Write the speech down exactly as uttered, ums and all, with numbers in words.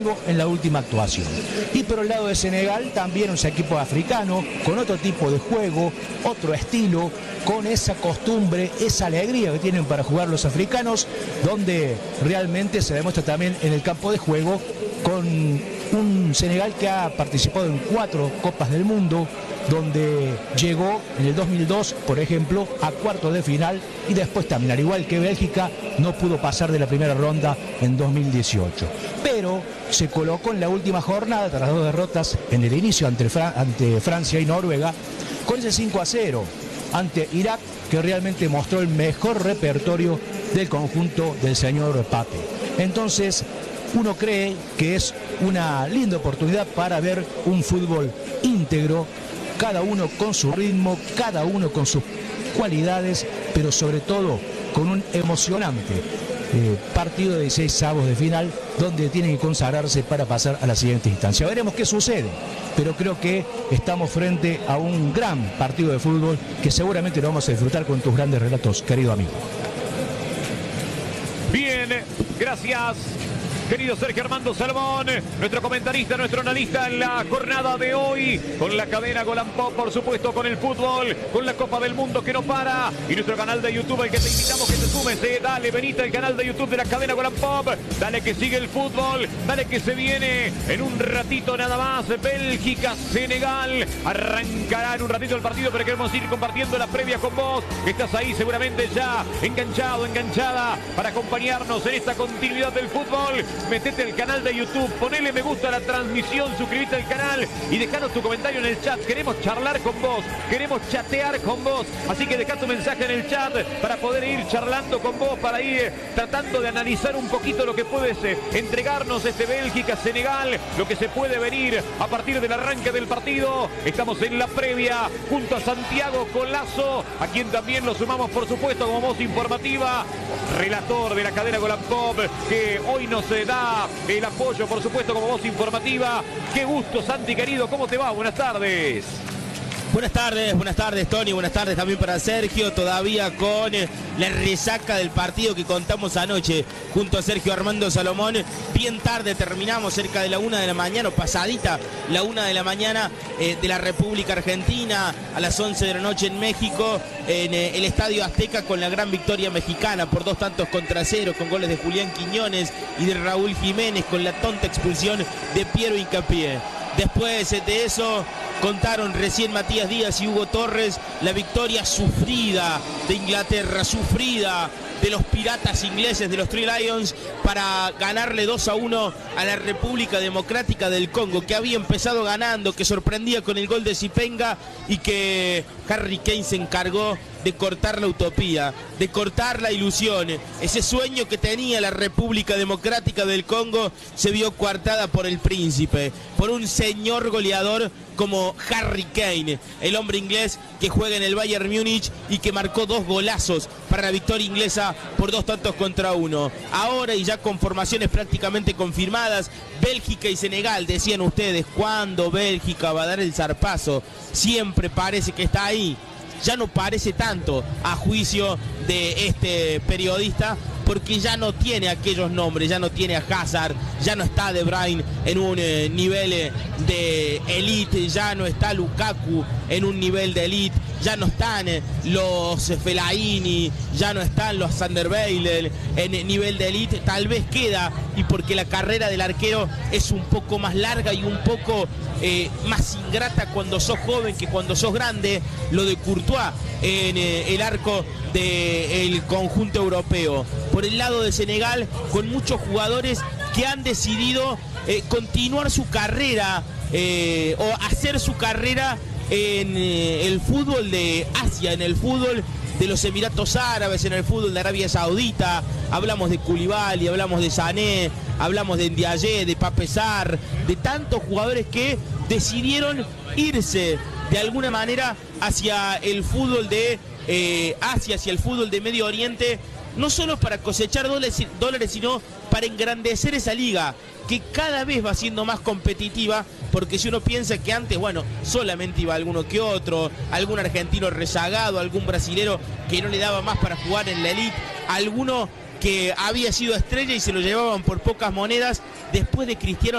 en la última actuación. Y por el lado de Senegal también un equipo africano con otro tipo de juego, otro estilo, con esa costumbre, esa alegría que tienen para jugar los africanos, donde realmente se demuestra también en el campo de juego con un Senegal que ha participado en cuatro Copas del Mundo, donde llegó en el dos mil dos, por ejemplo, a cuartos de final y después también, al igual que Bélgica, no pudo pasar de la primera ronda en dos mil dieciocho. Pero se colocó en la última jornada, tras dos derrotas en el inicio ante, Fra ante Francia y Noruega, con ese cinco a cero ante Irak, que realmente mostró el mejor repertorio del conjunto del señor Pape. Entonces, uno cree que es una linda oportunidad para ver un fútbol íntegro, cada uno con su ritmo, cada uno con sus cualidades, pero sobre todo con un emocionante eh, partido de dieciséis avos de final, donde tienen que consagrarse para pasar a la siguiente instancia. Veremos qué sucede, pero creo que estamos frente a un gran partido de fútbol que seguramente lo vamos a disfrutar con tus grandes relatos, querido amigo. Bien, gracias, querido Sergio Armando Salomón, nuestro comentarista, nuestro analista en la jornada de hoy, con la cadena Golan Pop, por supuesto, con el fútbol, con la Copa del Mundo que no para, y nuestro canal de YouTube, al que te invitamos que te sumes, eh. Dale, venite al canal de YouTube de la cadena Golan Pop, dale que sigue el fútbol, dale que se viene en un ratito nada más, Bélgica, Senegal, arrancará en un ratito el partido, pero queremos ir compartiendo la previa con vos, estás ahí seguramente ya enganchado, enganchada, para acompañarnos en esta continuidad del fútbol. Metete al canal de YouTube, ponele me gusta a la transmisión, suscríbete al canal y dejanos tu comentario en el chat. Queremos charlar con vos, queremos chatear con vos, así que deja tu mensaje en el chat para poder ir charlando con vos, para ir tratando de analizar un poquito lo que puedes entregarnos este Bélgica-Senegal, lo que se puede venir a partir del arranque del partido. Estamos en la previa junto a Santiago Colazo, a quien también lo sumamos por supuesto como voz informativa, relator de la cadena Golan Pop, que hoy nos da el apoyo, por supuesto, como voz informativa. Qué gusto, Santi, querido. ¿Cómo te va? Buenas tardes. Buenas tardes, buenas tardes, Tony. Buenas tardes también para Sergio. Todavía con la resaca del partido que contamos anoche junto a Sergio Armando Salomón. Bien tarde terminamos, cerca de la una de la mañana, o pasadita la una de la mañana eh, de la República Argentina, a las once de la noche en México, en eh, el Estadio Azteca, con la gran victoria mexicana por dos tantos contra cero, con goles de Julián Quiñones y de Raúl Jiménez, con la tonta expulsión de Piero Hincapié. Después de eso contaron recién Matías Díaz y Hugo Torres la victoria sufrida de Inglaterra, sufrida de los piratas ingleses, de los Three Lions, para ganarle dos a uno a la República Democrática del Congo, que había empezado ganando, que sorprendía con el gol de Zipenga y que Harry Kane se encargó de cortar la utopía, de cortar la ilusión. Ese sueño que tenía la República Democrática del Congo se vio coartada por el príncipe, por un señor goleador como Harry Kane, el hombre inglés que juega en el Bayern Múnich y que marcó dos golazos para la victoria inglesa por dos tantos contra uno. Ahora, y ya con formaciones prácticamente confirmadas, Bélgica y Senegal. Decían ustedes, ¿cuándo Bélgica va a dar el zarpazo? Siempre parece que está ahí. Ya no parece tanto, a juicio de este periodista, porque ya no tiene aquellos nombres, ya no tiene a Hazard, ya no está De Bruyne en un eh, nivel eh, de elite, ya no está Lukaku en un nivel de elite, ya no están eh, los Fellaini, ya no están los Sander Weile en eh, nivel de elite. Tal vez queda, y porque la carrera del arquero es un poco más larga y un poco eh, más ingrata cuando sos joven que cuando sos grande, lo de Courtois en eh, el arco del conjunto europeo. Por el lado de Senegal, con muchos jugadores que han decidido eh, continuar su carrera eh, o hacer su carrera en eh, el fútbol de Asia, en el fútbol de los Emiratos Árabes, en el fútbol de Arabia Saudita. Hablamos de Koulibaly, hablamos de Sané, hablamos de Ndiaye, de Pape Sarr, de tantos jugadores que decidieron irse de alguna manera hacia el fútbol de eh, Asia, hacia el fútbol de Medio Oriente, no solo para cosechar dólares, dólares, sino para engrandecer esa liga, que cada vez va siendo más competitiva, porque si uno piensa que antes, bueno, solamente iba alguno que otro, algún argentino rezagado, algún brasilero que no le daba más para jugar en la elite, alguno que había sido estrella y se lo llevaban por pocas monedas después de Cristiano